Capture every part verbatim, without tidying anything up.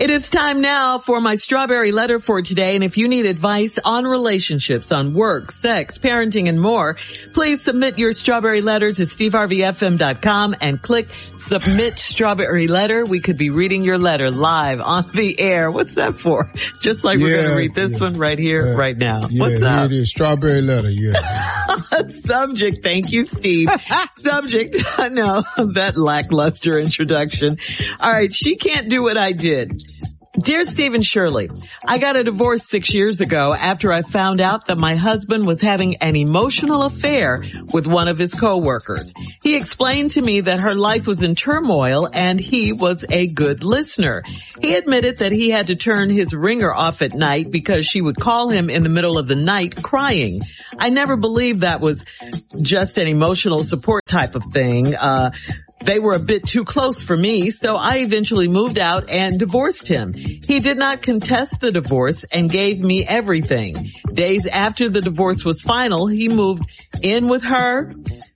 It is time now for my strawberry letter for today. And if you need advice on relationships, on work, sex, parenting, and more, please submit your strawberry letter to steve harvey f m dot com and click submit strawberry letter. We could be reading your letter live on the air. What's that for? Just like yeah, we're going to read this yeah, one right here, yeah, right now. Yeah, What's up? Here it is. Strawberry letter. Yeah. Subject. Thank you, Steve. Subject. I know that lackluster introduction. All right. She can't do what I did. Dear Steve and Shirley, I got a divorce six years ago after I found out that my husband was having an emotional affair with one of his coworkers. He explained to me that her life was in turmoil and he was a good listener. He admitted that he had to turn his ringer off at night because she would call him in the middle of the night crying. I never believed that was just an emotional support type of thing. Uh, They were a bit too close for me, so I eventually moved out and divorced him. He did not contest the divorce and gave me everything. Days after the divorce was final, he moved in with her.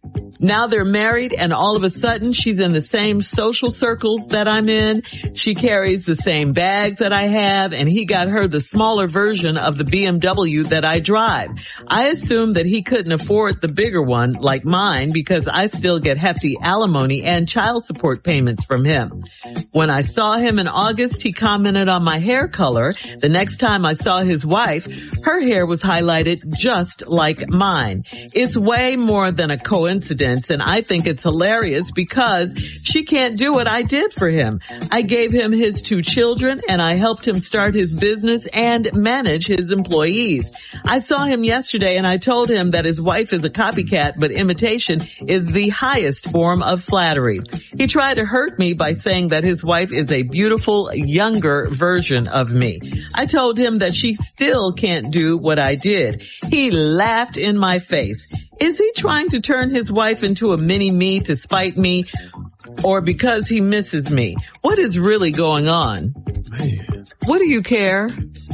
Now they're married, and all of a sudden she's in the same social circles that I'm in. She carries the same bags that I have, and he got her the smaller version of the B M W that I drive. I assumed that he couldn't afford the bigger one like mine because I still get hefty alimony and child support payments from him. When I saw him in August, he commented on my hair color. The next time I saw his wife, her hair was highlighted just like mine. It's way more than a coincidence. And I think it's hilarious because she can't do what I did for him. I gave him his two children and I helped him start his business and manage his employees. I saw him yesterday and I told him that his wife is a copycat, but imitation is the highest form of flattery. He tried to hurt me by saying that his wife is a beautiful, younger version of me. I told him that she still can't do what I did. He laughed in my face. Is he trying to turn his wife into a mini-me to spite me or because he misses me? What is really going on? Man. What do you care?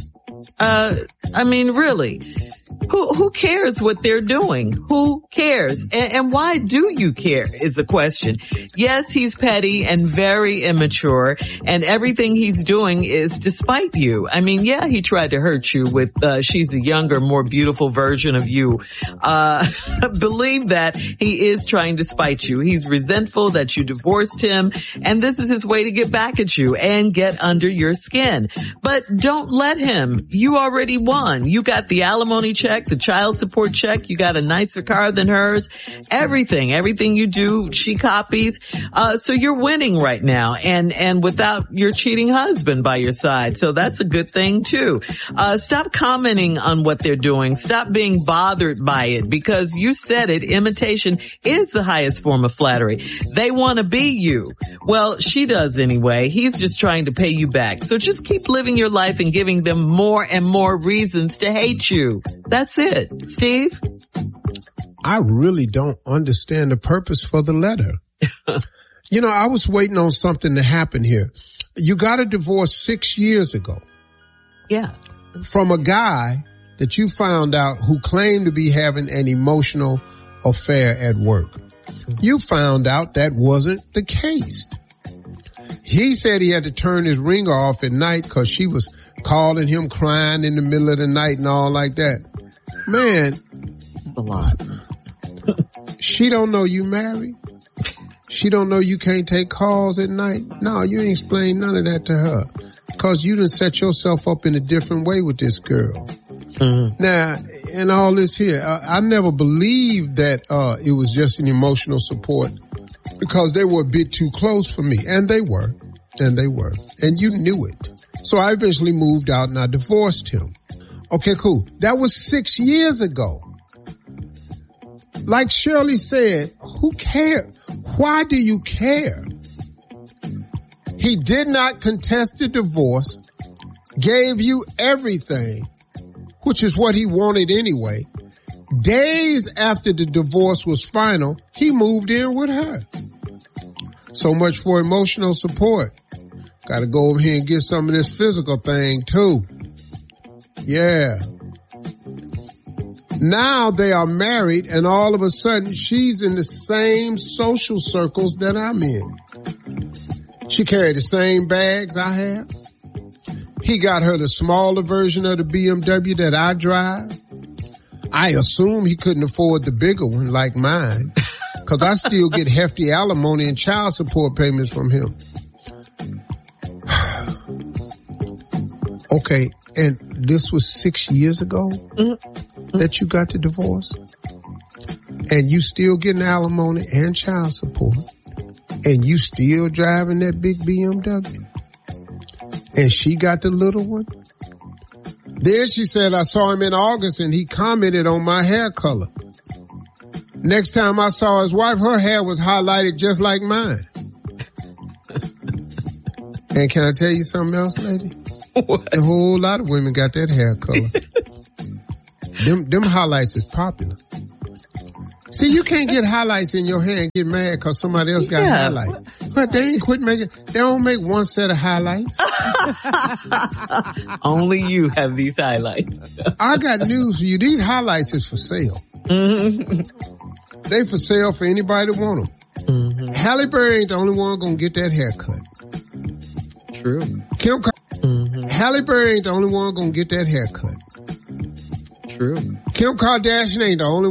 Uh, I mean, really. Who, who cares what they're doing? Who cares? And, and why do you care is the question. Yes, he's petty and very immature and everything he's doing is to spite you. I mean, yeah, he tried to hurt you with, uh, she's a younger, more beautiful version of you. Uh, believe that he is trying to spite you. He's resentful that you divorced him and this is his way to get back at you and get under your skin. But don't let him. You already won. You got the alimony check, the child support check. You got a nicer car than hers. Everything, everything you do, she copies. Uh, so you're winning right now and, and without your cheating husband by your side. So that's a good thing too. Uh, stop commenting on what they're doing. Stop being bothered by it because you said it. Imitation is the highest form of flattery. They want to be you. Well, she does anyway. He's just trying to pay you back. So just keep living your life and giving them more and more reasons to hate you. That's it. Steve? I really don't understand the purpose for the letter. You know, I was waiting on something to happen here. You got a divorce six years ago. Yeah. From a guy that you found out who claimed to be having an emotional affair at work. You found out that wasn't the case. He said he had to turn his ringer off at night because she was calling him crying in the middle of the night and all like that. Man, that's a lot. She don't know you married. She don't know you can't take calls at night. No, you ain't explained none of that to her because you done set yourself up in a different way with this girl. Mm-hmm. Now, and all this here, I, I never believed that uh it was just an emotional support because they were a bit too close for me. And they were. And they were. And you knew it. So I eventually moved out and I divorced him. Okay, cool. That was six years ago. Like Shirley said, who cares? Why do you care? He did not contest the divorce, gave you everything, which is what he wanted anyway. Days after the divorce was final, he moved in with her. So much for emotional support. Got to go over here and get some of this physical thing too. Yeah. Now they are married and all of a sudden she's in the same social circles that I'm in. She carried the same bags I have. He got her the smaller version of the B M W that I drive. I assume he couldn't afford the bigger one like mine, cause I still get hefty alimony and child support payments from him. Okay, and this was six years ago mm-hmm. that you got the divorce? And you still getting alimony and child support? And you still driving that big B M W? And she got the little one? Then she said, I saw him in August and he commented on my hair color. Next time I saw his wife, her hair was highlighted just like mine. And can I tell you something else, lady? What? A whole lot of women got that hair color. them, them highlights is popular. See, you can't get highlights in your hair and get mad because somebody else got yeah. highlights. But they ain't quit making, they don't make one set of highlights. Only you have these highlights. I got news for you. These highlights is for sale. Mm-hmm. They for sale for anybody that want them. Mm-hmm. Halle Berry ain't the only one gonna get that haircut. True. Kim mm-hmm. Halle Berry ain't the only one gonna get that haircut. True. Kim Kardashian ain't the only